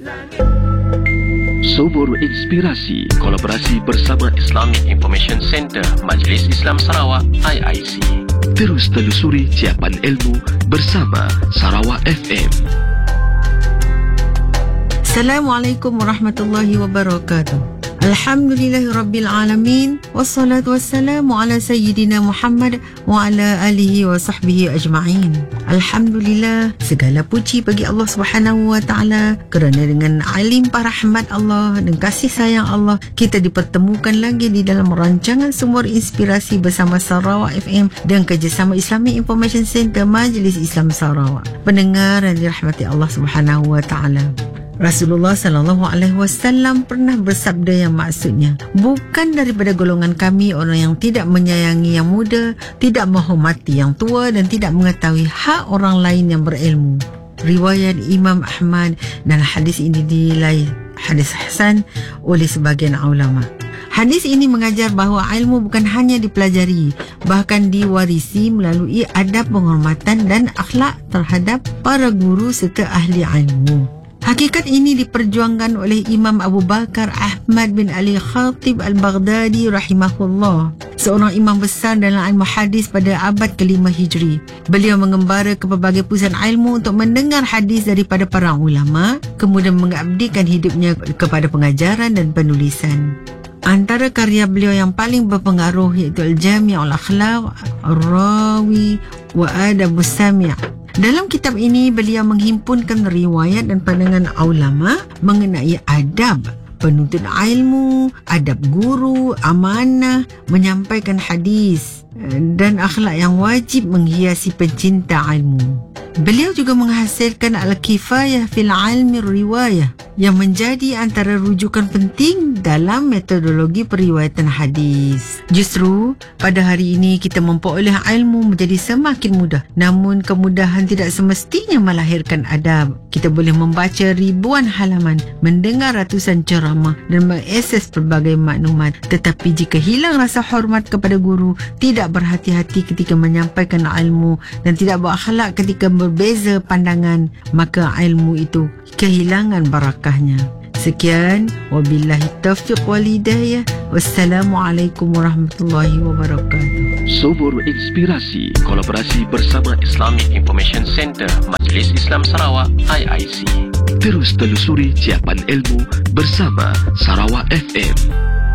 Sumur Inspirasi, kolaborasi bersama Islamic Information Center Majlis Islam Sarawak IIC. Terus telusuri ciapan ilmu bersama Sarawak FM. Assalamualaikum warahmatullahi wabarakatuh. Alhamdulillahirabbil alamin, wassalatu wassalamu ala sayyidina Muhammad wa ala alihi wa sahbihi ajma'in. Alhamdulillah, segala puji bagi Allah Subhanahu wa taala kerana dengan limpah rahmat Allah dan kasih sayang Allah kita dipertemukan lagi di dalam rancangan Sumur Inspirasi bersama Sarawak FM dan kerjasama Islamic Information Center Majlis Islam Sarawak. Pendengar yang dirahmati Allah Subhanahu wa taala, Rasulullah sallallahu alaihi wasallam pernah bersabda yang maksudnya, bukan daripada golongan kami orang yang tidak menyayangi yang muda, tidak menghormati yang tua dan tidak mengetahui hak orang lain yang berilmu. Riwayat Imam Ahmad, dan hadis ini dinilai hadis hasan oleh sebahagian ulama. Hadis ini mengajar bahawa ilmu bukan hanya dipelajari, bahkan diwarisi melalui adab penghormatan dan akhlak terhadap para guru serta ahli ilmu. Hakikat ini diperjuangkan oleh Imam Abu Bakar Ahmad bin Ali Khatib Al-Baghdadi rahimahullah, seorang imam besar dalam ilmu hadis pada abad ke-5 Hijri. Beliau mengembara ke pelbagai pusat ilmu untuk mendengar hadis daripada para ulama, kemudian mengabdikan hidupnya kepada pengajaran dan penulisan. Antara karya beliau yang paling berpengaruh iaitu Al-Jami' Al-Akhlaq, Ar-Rawi wa Adabus Sami'. Dalam kitab ini, beliau menghimpunkan riwayat dan pandangan ulama mengenai adab penuntut ilmu, adab guru, amanah, menyampaikan hadis dan akhlak yang wajib menghiasi pencinta ilmu. Beliau juga menghasilkan Al-Kifayah fil Ilmi Riwayah yang menjadi antara rujukan penting dalam metodologi periwayatan hadis. Justru pada hari ini kita memperoleh ilmu menjadi semakin mudah, namun kemudahan tidak semestinya melahirkan adab. Kita boleh membaca ribuan halaman, mendengar ratusan ceramah dan mengakses pelbagai maklumat, tetapi jika hilang rasa hormat kepada guru, tidak berhati-hati ketika menyampaikan ilmu dan tidak berakhlak ketika berbeza pandangan, maka ilmu itu kehilangan barakahnya. Sekian, wabillahi taufiq wal hidayah. Wassalamualaikum warahmatullahi wabarakatuh. Sumur Inspirasi, kolaborasi bersama Islamic Information Center Majlis Islam Sarawak IIC. Terus telusuri ciapan ilmu bersama Sarawak FM.